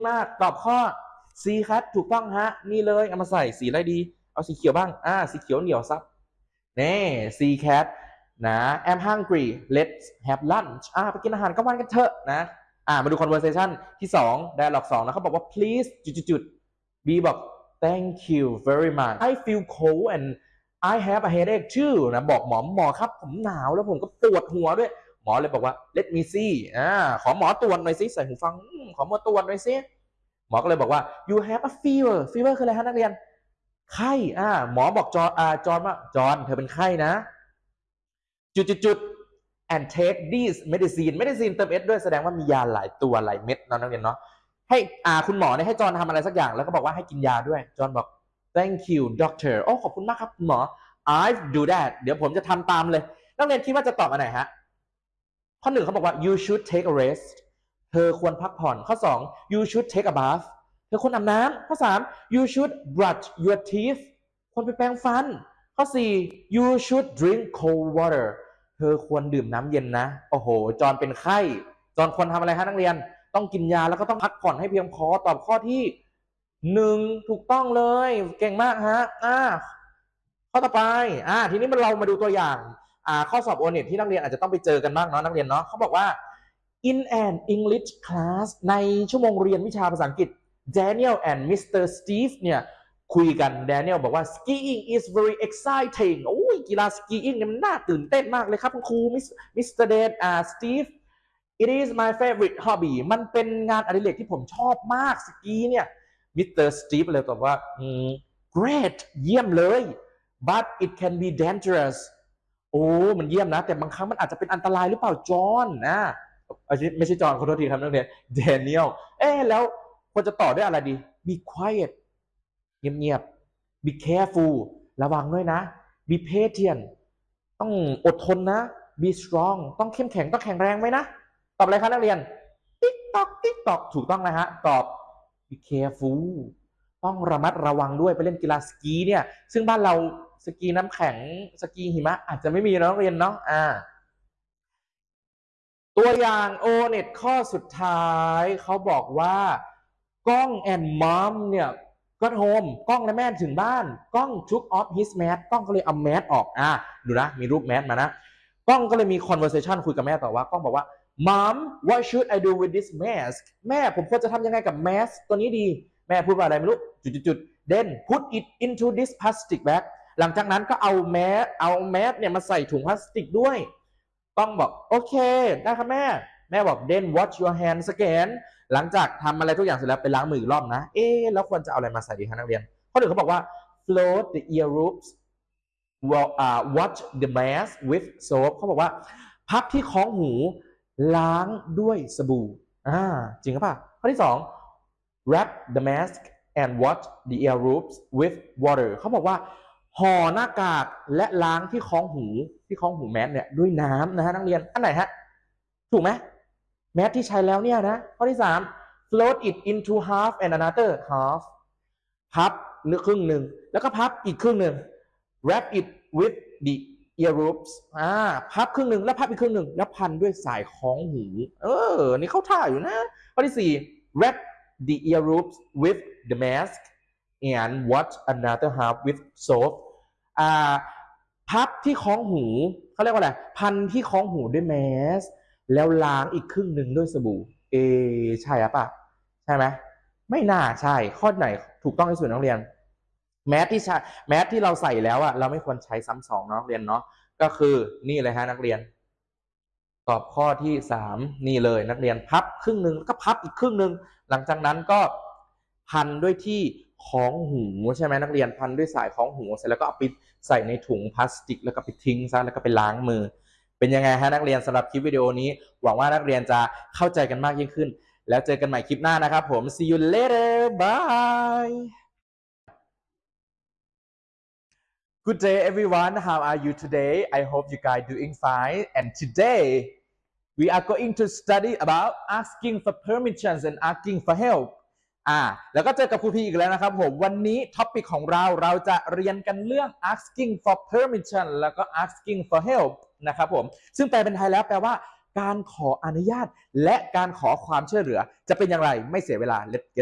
มากตอบข้อ C ครับถูกต้องฮะนี่เลยเอามาใส่สีอะไรดีเอาสีเขียวบ้างสีเขียวเหนียวซับนี่ C cat นะ I'm hungry let's have lunch ไปกินอาหารกลางวันกันเถอะนะมาดู conversation ที่2 dialogue 2นะเขาบอกว่า please จุด B บอก thank you very much I feel cold and I have a headache too นะบอกหมอครับผมหนาวแล้วผมก็ปวดหัวด้วยหมอเลยบอกว่า let me see ขอหมอตรวจหน่อยสิใส่หูฟังขอหมอตรวจหน่อยสิหมอก็เลยบอกว่า you have a fever fever คืออะไรฮะนักเรียนไข้หมอบอกจอนว่าจอนเธอเป็นไข้นะจุด and take this medicine เติม s ด้วยแสดงว่ามียาหลายตัวหลายเม็ดเนาะนักเรียนเนาะให้คุณหมอเนี่ยให้จอนทำอะไรสักอย่างแล้วก็บอกว่าให้กินยาด้วยจอนบอก thank you doctor โอ้ขอบคุณมากครับคุณหมอ I do that เดี๋ยวผมจะทำตามเลยนักเรียนคิดว่าจะตอบอันไหนฮะข้อ1เขาบอกว่า you should take a rest เธอควรพักผ่อนข้อ2 you should take a bath เธอควรอาบน้ำข้อ3 you should brush your teeth ควรไปแปรงฟันข้อ4 you should drink cold water เธอควรดื่มน้ำเย็นนะโอ้โหจอนเป็นไข้จอนควรทำอะไรฮะนักเรียนต้องกินยาแล้วก็ต้องพักผ่อนให้เพียงพอตอบข้อที่1ถูกต้องเลยเก่งมากฮะข้อต่อไปทีนี้เรามาดูตัวอย่างข้อสอบโอเน็ตที่นักเรียนอาจจะต้องไปเจอกันบ้างเนาะนักเรียนเนาะเขาบอกว่า in an English class ในชั่วโมงเรียนวิชาภาษาอังกฤษ Daniel and Mr. Steve เนี่ยคุยกัน Daniel บอกว่า skiing is very exciting โอ้ยกีฬา skiing เนี่ยมันน่าตื่นเต้นมากเลยครับคุณครู Mr. Dan Steve it is my favorite hobby มันเป็นงานอดิเรกที่ผมชอบมากสกีเนี่ย Mr. Steve เลยตอบว่าgreat เยี่ยมเลย but it can be dangerous โอ้มันเยี่ยมนะแต่บางครั้งมันอาจจะเป็นอันตรายหรือเปล่าจอห์นไม่ใช่จอห์นขอโทษทีครับนักเรียนเดเนียลแล้วควรจะต่อด้วยอะไรดี be quiet เงียบๆ be careful ระวังด้วยนะ be patient ต้องอดทนนะ be strong ต้องเข้มแข็งต้องแข็งแรงไหมนะตอบอะไรครับนักเรียนติ๊กตอกถูกต้องนะฮะตอบ be careful ต้องระมัดระวังด้วยไปเล่นกีฬาสกีเนี่ยซึ่งบ้านเราสกีน้ำแข็งสกีหิมะอาจจะไม่มีนักเรียนเนาะตัวอย่างโอเน็ตข้อสุดท้ายเขาบอกว่ากล้องแอนมอมเนี่ยก็โฮมกล้องและแม่ถึงบ้านกล้อง took off his mask กล้องก็เลยเอาแมสออกดูนะมีรูปแมสมานะกล้องก็เลยมี conversation คุยกับแม่ต่อว่ากล้องบอกว่า Mom what should I do with this mask แม่ผมควรจะทำยังไงกับแมสตัวนี้ดีแม่พูดว่าอะไรไม่รู้จุด then put it into this plastic bag หลังจากนั้นก็เอาแมสเนี่ยมาใส่ถุงพลาสติกด้วยต้องบอกโอเคได้ครับแม่บอก then wash your hands again หลังจากทำอะไรทุกอย่างเสร็จแล้วไปล้างมืออีกรอบนะแล้วควรจะเอาอะไรมาใส่ดีครับนักเรียนข้อหนึ่งเขาบอกว่า float the ear loops wash the mask with soap เขาบอกว่าพับที่คล้องหูล้างด้วยสบู่จริงหรือเปล่าข้อที่2 wrap the mask and wash the ear loops with water เขาบอกว่าห่อหน้ากากและล้างที่คล้องหูแมสเนี่ยด้วยน้ำนะฮะนักเรียนอันไหนฮะถูกไหมแมสที่ใช้แล้วเนี่ยนะข้อที่3 float it into half and another half พับครึ่งหนึ่งแล้วก็พับอีกครึ่งหนึ่ง wrap it with the ear loops พับครึ่งหนึ่งแล้วพับอีกครึ่งหนึ่งแล้วพันด้วยสายคล้องหูนี่เข้าท่าอยู่นะข้อที่4 wrap the ear loops with the mask and wash another half with soap พับที่คล้องหูเขาเรียกว่าอะไรพันที่คล้องหูด้วยแมสแล้วล้างอีกครึ่งหนึ่งด้วยสบู่ใช่ปะใช่ไหมไม่น่าใช่ข้อไหนถูกต้องที่สุดนักเรียนแมสที่เราใส่แล้วเราไม่ควรใช้ซ้ำสองนักเรียนเนาะก็คือนี่เลยฮะนักเรียนตอบข้อที่3นี่เลยนักเรียนพับครึ่งหนึ่งแล้วก็พับอีกครึ่งหนึ่งหลังจากนั้นก็พันด้วยที่คล้องหูใช่ไหมนักเรียนพันด้วยสายคล้องหูเสร็จแล้วก็เอาไปใส่ในถุงพลาสติกแล้วก็ไปทิ้งซะแล้วก็ไปล้างมือเป็นยังไงฮะนักเรียนสำหรับคลิปวิดีโอนี้หวังว่านักเรียนจะเข้าใจกันมากยิ่งขึ้นแล้วเจอกันใหม่คลิปหน้านะครับผม see you later bye Good day everyone how are you today I hope you guys doing fine and today we are going to study about asking for permissions and asking for help แล้วก็เจอกับครูพีอีกแล้วนะครับผมวันนี้ท็อปิกของเราจะเรียนกันเรื่อง asking for permission แล้วก็ asking for help นะครับผมซึ่งแปลเป็นไทยแล้วแปลว่าการขออนุญาตและการขอความช่วยเหลือจะเป็นอย่างไรไม่เสียเวลา Let's get